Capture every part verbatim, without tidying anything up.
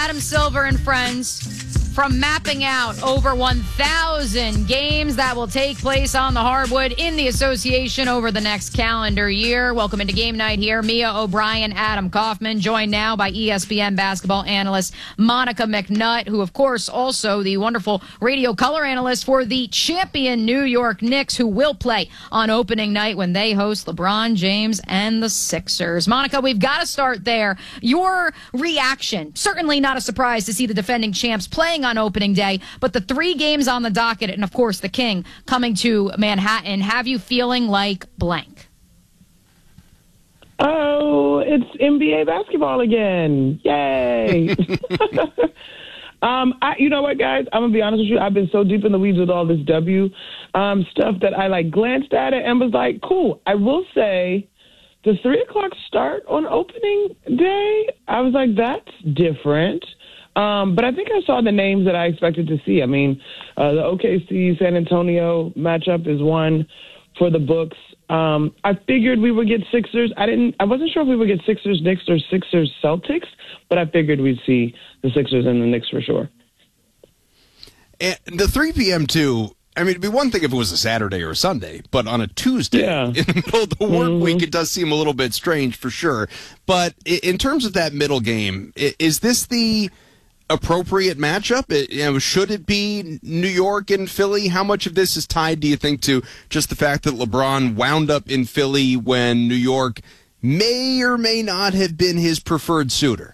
Adam Silver and friends from mapping out over one thousand games that will take place on the hardwood in the association over the next calendar year. Welcome into Game Night here. Mia O'Brien, Adam Kaufman, joined now by E S P N basketball analyst Monica McNutt, who, of course, also the wonderful radio color analyst for the champion New York Knicks, who will play on opening night when they host LeBron James and the Sixers. Monica, we've got to start there. Your reaction, certainly not a surprise to see the defending champs playing on opening day, but the three games on the docket, and of course the King coming to Manhattan, have you feeling like blank? Oh, it's N B A basketball again. Yay. um, I, you know what, guys? I'm going to be honest with you. I've been so deep in the weeds with all this W um, stuff that I like glanced at it and was like, cool. I will say the three o'clock start on opening day, I was like, that's different. Um, but I think I saw the names that I expected to see. I mean, uh, the O K C San Antonio matchup is one for the books. Um, I figured we would get Sixers. I didn't. I wasn't sure if we would get Sixers Knicks or Sixers Celtics, but I figured we'd see the Sixers and the Knicks for sure. And the three p.m. too. I mean, it'd be one thing if it was a Saturday or a Sunday, but on a Tuesday yeah. in the middle of the work mm-hmm. week, it does seem a little bit strange for sure. But in terms of that middle game, is this the appropriate matchup? It, you know, should it be New York and Philly? How much of this is tied, do you think, to just the fact that LeBron wound up in Philly when New York may or may not have been his preferred suitor?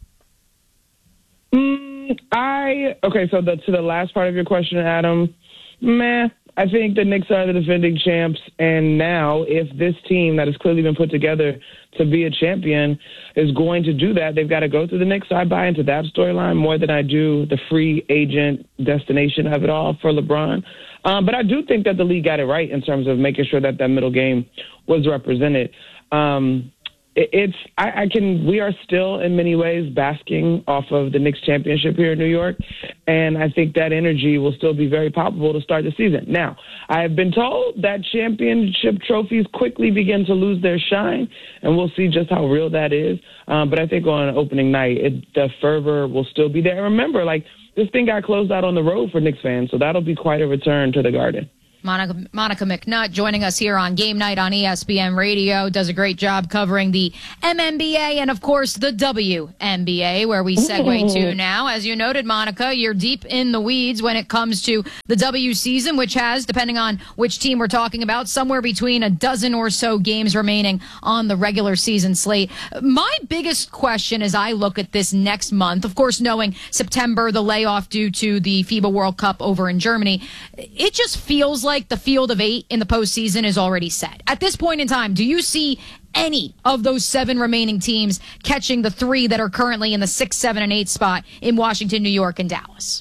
Mm, I okay. So the, to the last part of your question, Adam, meh. I think the Knicks are the defending champs, and now if this team that has clearly been put together to be a champion is going to do that, they've got to go through the Knicks. So I buy into that storyline more than I do the free agent destination of it all for LeBron. Um, but I do think that the league got it right in terms of making sure that that middle game was represented. Um, it, it's I, I can. We are still in many ways basking off of the Knicks championship here in New York, and I think that energy will still be very palpable to start the season. Now, I have been told that championship trophies quickly begin to lose their shine, and we'll see just how real that is. Um, but I think on opening night, it, the fervor will still be there. And remember, like, this thing got closed out on the road for Knicks fans, so that'll be quite a return to the Garden. Monica, Monica McNutt joining us here on Game Night on E S P N Radio, does a great job covering the M N B A and, of course, the W N B A, where we segue to now. As you noted, Monica, you're deep in the weeds when it comes to the W season, which has, depending on which team we're talking about, somewhere between a dozen or so games remaining on the regular season slate. My biggest question as I look at this next month, of course, knowing September, the layoff due to the FIBA World Cup over in Germany, it just feels like the field of eight in the postseason is already set. At this point in time, do you see any of those seven remaining teams catching the three that are currently in the six, seven, and eight spot in Washington, New York, and Dallas?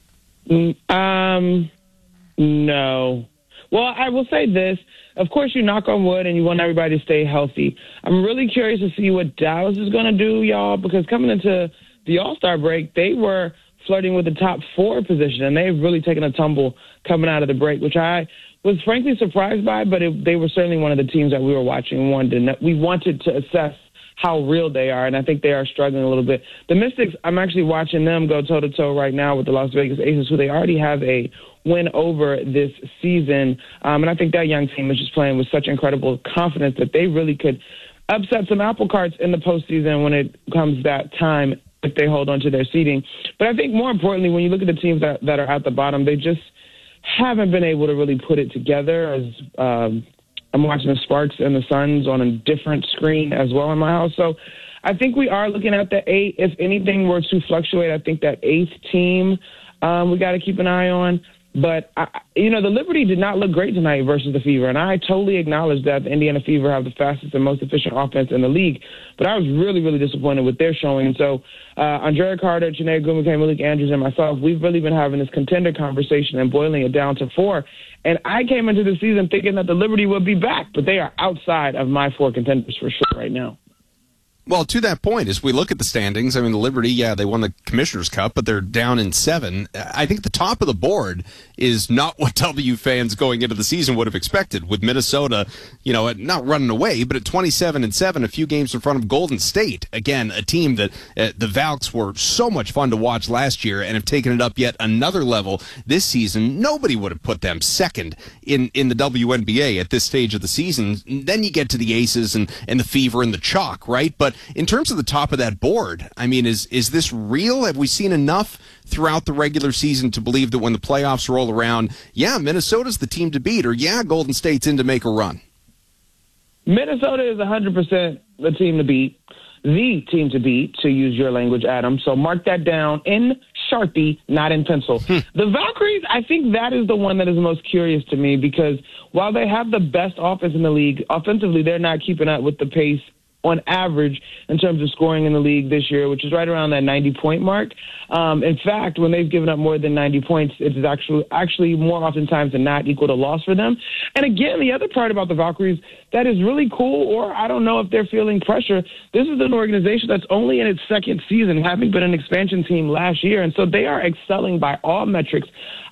Um, no. Well, I will say this. Of course, you knock on wood and you want everybody to stay healthy. I'm really curious to see what Dallas is going to do, y'all, because coming into the All-Star break, they were flirting with the top four position, and they've really taken a tumble coming out of the break, which I was frankly surprised by, but it, they were certainly one of the teams that we were watching and wanted to, we wanted to assess how real they are, and I think they are struggling a little bit. The Mystics, I'm actually watching them go toe-to-toe right now with the Las Vegas Aces, who they already have a win over this season, um, and I think that young team is just playing with such incredible confidence that they really could upset some apple carts in the postseason when it comes that time if they hold on to their seeding. But I think more importantly, when you look at the teams that, that are at the bottom, they just haven't been able to really put it together. As um, I'm watching the Sparks and the Suns on a different screen as well in my house. So I think we are looking at the eight. If anything were to fluctuate, I think that eighth team um, we got to keep an eye on. But, I, you know, the Liberty did not look great tonight versus the Fever, and I totally acknowledge that the Indiana Fever have the fastest and most efficient offense in the league. But I was really, really disappointed with their showing. And so uh, Andrea Carter, Janae Gumake, Malik Andrews, and myself, we've really been having this contender conversation and boiling it down to four. And I came into the season thinking that the Liberty would be back, but they are outside of my four contenders for sure right now. Well, to that point, as we look at the standings, I mean, the Liberty, yeah, they won the Commissioner's Cup, but they're down in seven. I think the top of the board is not what W fans going into the season would have expected, with Minnesota, you know, not running away, but at twenty-seven and seven, a few games in front of Golden State. Again, a team that uh, the Valks were so much fun to watch last year and have taken it up yet another level this season. Nobody would have put them second in, in the W N B A at this stage of the season. Then you get to the Aces and, and the Fever and the Chalk, right? But in terms of the top of that board, I mean, is is this real? Have we seen enough throughout the regular season to believe that when the playoffs roll around, yeah, Minnesota's the team to beat, or yeah, Golden State's in to make a run? Minnesota is one hundred percent the team to beat, the team to beat, to use your language, Adam. So mark that down in Sharpie, not in pencil. Hmm. The Valkyries, I think that is the one that is most curious to me, because while they have the best offense in the league, offensively they're not keeping up with the pace on average in terms of scoring in the league this year, which is right around that ninety-point mark. Um, in fact, when they've given up more than ninety points, it is actually actually more oftentimes than not equal to loss for them. And again, the other part about the Valkyries that is really cool, or I don't know if they're feeling pressure, this is an organization that's only in its second season, having been an expansion team last year, and so they are excelling by all metrics.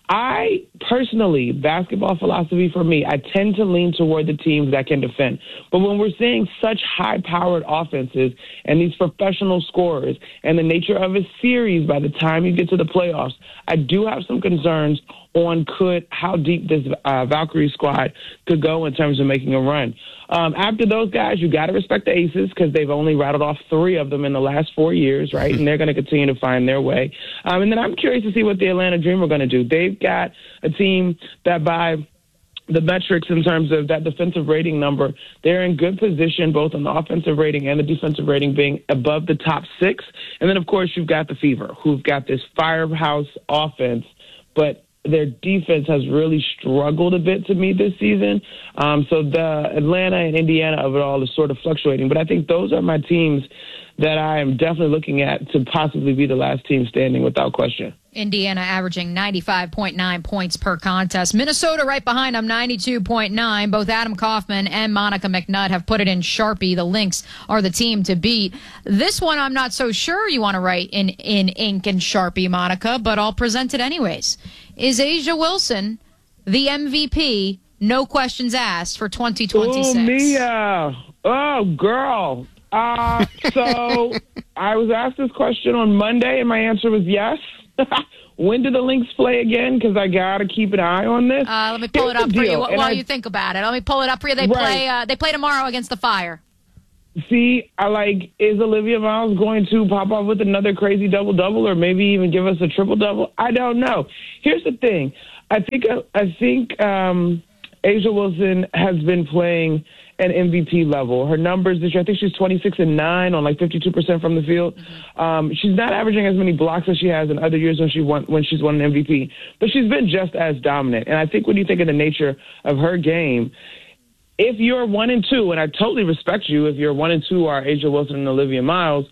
I personally, basketball philosophy for me, I tend to lean toward the teams that can defend. But when we're seeing such high-powered offenses and these professional scorers and the nature of a series by the time you get to the playoffs, I do have some concerns on could how deep this uh, Valkyrie squad could go in terms of making a run. Um, after those guys, you got to respect the Aces, because they've only rattled off three of them in the last four years, right? And they're going to continue to find their way. Um, and then I'm curious to see what the Atlanta Dream are going to do. They've got a team that by the metrics in terms of that defensive rating number, they're in good position both on the offensive rating and the defensive rating being above the top six. And then, of course, you've got the Fever, who've got this firehouse offense, but their defense has really struggled a bit to me this season. Um, so the Atlanta and Indiana of it all is sort of fluctuating. But I think those are my teams that I am definitely looking at to possibly be the last team standing without question. Indiana averaging ninety-five point nine points per contest. Minnesota right behind them, ninety-two point nine. Both Adam Kaufman and Monica McNutt have put it in Sharpie. The Lynx are the team to beat. This one I'm not so sure you want to write in, in ink and Sharpie, Monica, but I'll present it anyways. Is A'ja Wilson the M V P, no questions asked, for twenty twenty-six? Oh, Mia. Oh, girl. Uh, so I was asked this question on Monday, and my answer was yes. When do the Lynx play again? Because I got to keep an eye on this. Uh, let me pull Here's it up for you while I, you think about it. Let me pull it up for you. They right. play uh, They play tomorrow against the Fire. See, I like, is Olivia Miles going to pop off with another crazy double-double, or maybe even give us a triple-double? I don't know. Here's the thing. I think I think um, A'ja Wilson has been playing at M V P level. Her numbers this year, I think she's twenty-six and nine on like fifty-two percent from the field. Mm-hmm. Um, she's not averaging as many blocks as she has in other years when she won when she's won an M V P, but she's been just as dominant. And I think when you think of the nature of her game, if you're one and two, and I totally respect you if you're one and two are A'ja Wilson and Olivia Miles,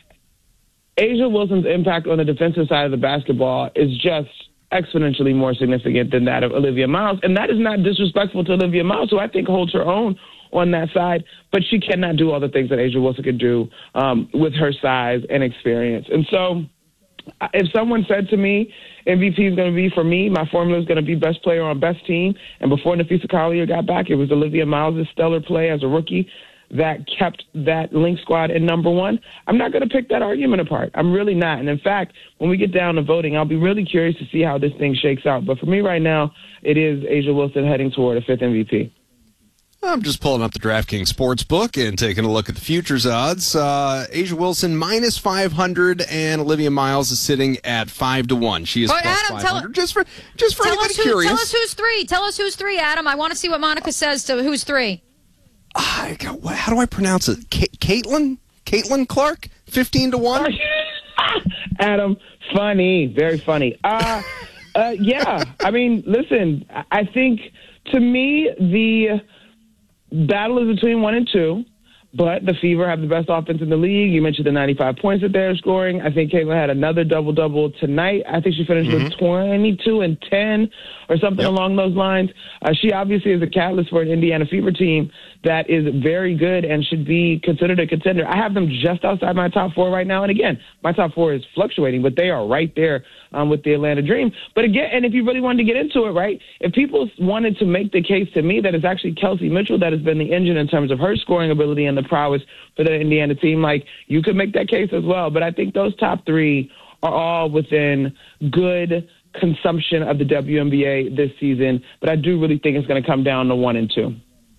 A'ja Wilson's impact on the defensive side of the basketball is just exponentially more significant than that of Olivia Miles. And that is not disrespectful to Olivia Miles, who I think holds her own on that side, but she cannot do all the things that A'ja Wilson could do um, with her size and experience. And so if someone said to me, M V P is going to be, for me, my formula is going to be best player on best team, and before Nafisa Collier got back, it was Olivia Miles' stellar play as a rookie that kept that Lynx squad in number one, I'm not going to pick that argument apart. I'm really not. And in fact, when we get down to voting, I'll be really curious to see how this thing shakes out. But for me right now, it is A'ja Wilson heading toward a fifth M V P. I'm just pulling up the DraftKings Sportsbook and taking a look at the futures odds. Uh, A'ja Wilson minus five hundred, and Olivia Miles is sitting at five to one. She is but plus Adam, five hundred. Tell, just for just for tell anybody us who, curious. Tell us who's three. Tell us who's three, Adam. I want to see what Monica says to who's three. Uh, how do I pronounce it? K- Caitlin? Caitlin Clark? Fifteen to one. Adam, funny, very funny. Uh, uh, yeah, I mean, listen, I think to me the battle is between one and two. But the Fever have the best offense in the league. You mentioned the ninety-five points that they're scoring. I think Caitlin had another double-double tonight. I think she finished mm-hmm. with twenty-two and ten or something yep. along those lines. Uh, she obviously is a catalyst for an Indiana Fever team that is very good and should be considered a contender. I have them just outside my top four right now. And again, my top four is fluctuating, but they are right there um, with the Atlanta Dream. But again, and if you really wanted to get into it, right, if people wanted to make the case to me that it's actually Kelsey Mitchell that has been the engine in terms of her scoring ability and the prowess for the Indiana team, like, you could make that case as well. But I think those top three are all within good consumption of the W N B A this season. But I do really think it's going to come down to one and two.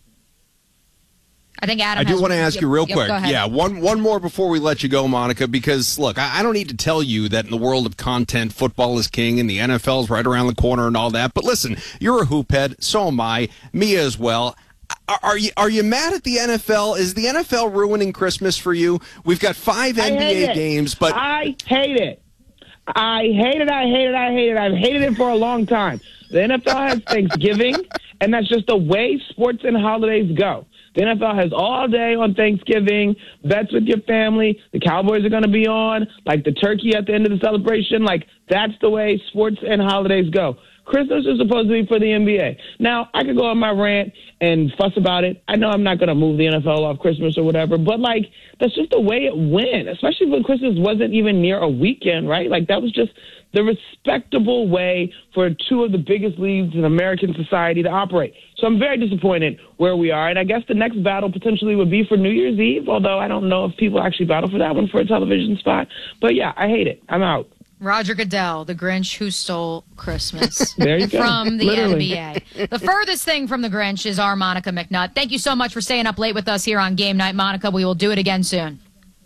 I think Adam. I do has, want to ask yep, you real yep, quick. Yeah, one one more before we let you go, Monica, because, look, I, I don't need to tell you that in the world of content, football is king and the N F L is right around the corner and all that. But listen, you're a hoop head. So am I. Mia as well. Are, are you are you mad at the N F L? Is the N F L ruining Christmas for you? We've got five N B A games, but I hate it. I hate it. I hate it. I hate it. I've hated it for a long time. The N F L has Thanksgiving, and that's just the way sports and holidays go. The N F L has all day on Thanksgiving, bets with your family. The Cowboys are going to be on, like the turkey at the end of the celebration. Like, that's the way sports and holidays go. Christmas is supposed to be for the N B A. Now, I could go on my rant and fuss about it. I know I'm not going to move the N F L off Christmas or whatever, but, like, that's just the way it went, especially when Christmas wasn't even near a weekend, right? Like, that was just the respectable way for two of the biggest leagues in American society to operate. So I'm very disappointed where we are, and I guess the next battle potentially would be for New Year's Eve, although I don't know if people actually battle for that one for a television spot. But, yeah, I hate it. I'm out. Roger Goodell, the Grinch who stole Christmas. There you go. From the Literally. N B A. The furthest thing from the Grinch is our Monica McNutt. Thank you so much for staying up late with us here on Game Night, Monica. We will do it again soon.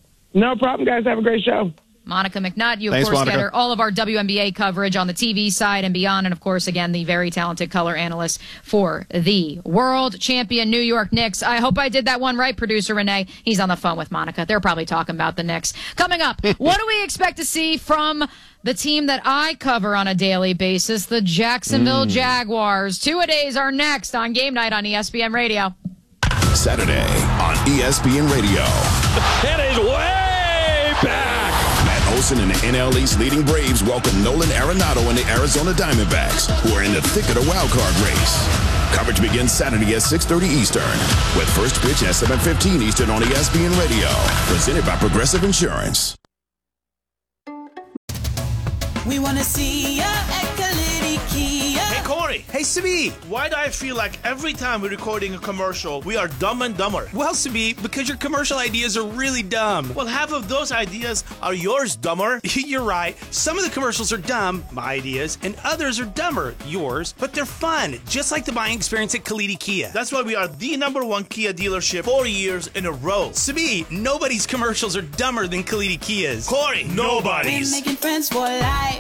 No problem, guys. Have a great show. Monica McNutt, you, of Thanks, course, Monica. get her all of our W N B A coverage on the T V side and beyond. And, of course, again, the very talented color analyst for the world champion New York Knicks. I hope I did that one right, producer Renee. He's on the phone with Monica. They're probably talking about the Knicks. Coming up, what do we expect to see from the team that I cover on a daily basis, the Jacksonville mm. Jaguars? Two-a-days are next on Game Night on E S P N Radio. Saturday on E S P N Radio. It is way back. Matt Olson and the N L East leading Braves welcome Nolan Arenado and the Arizona Diamondbacks, who are in the thick of the wild card race. Coverage begins Saturday at six thirty Eastern, with first pitch at seven fifteen Eastern on E S P N Radio. Presented by Progressive Insurance. We want to see ya at Kalidi Kia. Hey, Corey. Hey, Sabi. Why do I feel like every time we're recording a commercial, we are dumb and dumber? Well, Sabi, because your commercial ideas are really dumb. Well, half of those ideas are yours, dumber. You're right. Some of the commercials are dumb, my ideas, and others are dumber, yours, but they're fun, just like the buying experience at Kalidi Kia. That's why we are the number one Kia dealership four years in a row. Sabi, nobody's commercials are dumber than Kalidi Kia's. Corey, nobody's. We're making friends for life.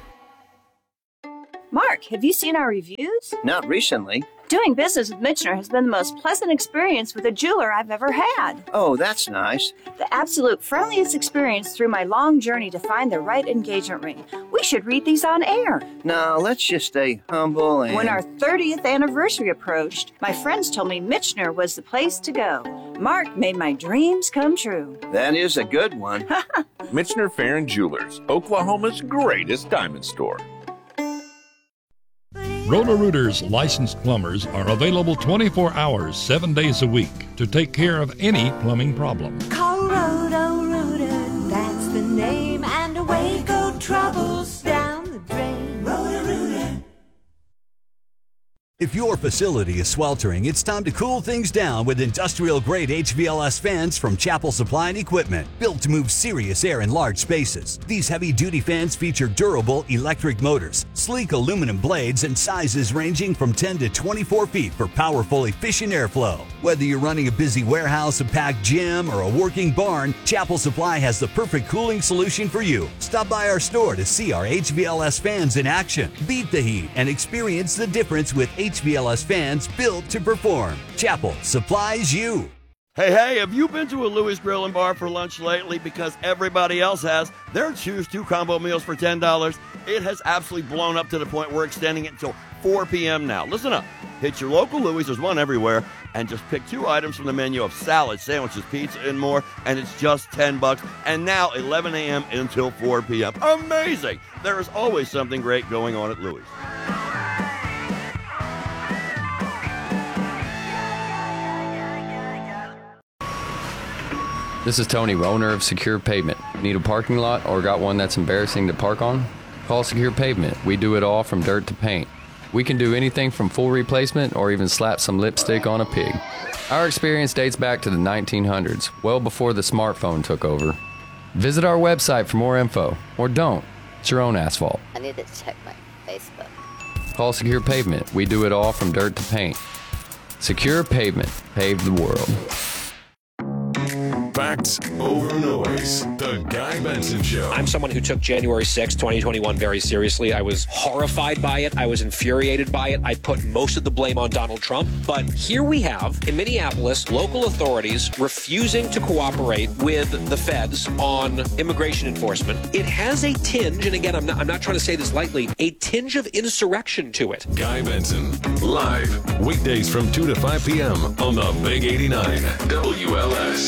Mark, have you seen our reviews? Not recently. Doing business with Michener has been the most pleasant experience with a jeweler I've ever had. Oh, that's nice. The absolute friendliest experience through my long journey to find the right engagement ring. We should read these on air. Now, let's just stay humble and... When our thirtieth anniversary approached, my friends told me Michener was the place to go. Mark made my dreams come true. That is a good one. Michener Fair and Jewelers, Oklahoma's greatest diamond store. Roto-Rooters licensed plumbers are available twenty-four hours, seven days a week to take care of any plumbing problem. Call Roto-Rooter, that's the name, and away go troubles down the drain. Roto-Rooter. If your facility is sweltering, it's time to cool things down with industrial-grade H V L S fans from Chapel Supply and Equipment, built to move serious air in large spaces. These heavy-duty fans feature durable electric motors, sleek aluminum blades, and sizes ranging from ten to twenty-four feet for powerful, efficient airflow. Whether you're running a busy warehouse, a packed gym, or a working barn, Chapel Supply has the perfect cooling solution for you. Stop by our store to see our H V L S fans in action. Beat the heat and experience the difference with H V L S fans built to perform. Chapel supplies you. Hey, hey, have you been to a Louis Grill and Bar for lunch lately? Because everybody else has. Their Choose Two combo meals for ten dollars. It has absolutely blown up to the point we're extending it until four p.m. now. Listen up. Hit your local Louis. There's one everywhere. and just pick two items from the menu of salad, sandwiches, pizza, and more, and it's just ten bucks. And now eleven a.m. until four p.m. Amazing! There is always something great going on at Louis. This is Tony, owner of Secure Pavement. Need a parking lot or got one that's embarrassing to park on? Call Secure Pavement. We do it all from dirt to paint. We can do anything from full replacement or even slap some lipstick on a pig. Our experience dates back to the nineteen hundreds, well before the smartphone took over. Visit our website for more info, or don't. It's your own asphalt. I need to check my Facebook. Call Secure Pavement. We do it all from dirt to paint. Secure Pavement. Pave the world. Facts over noise. The Guy Benson Show. I'm someone who took January sixth, twenty twenty-one very seriously. I was horrified by it. I was infuriated by it. I put most of the blame on Donald Trump. But here we have, in Minneapolis, local authorities refusing to cooperate with the feds on immigration enforcement. It has a tinge, and again, I'm not, I'm not trying to say this lightly, a tinge of insurrection to it. Guy Benson, live, weekdays from two to five p.m. on the Big eighty-nine W L S.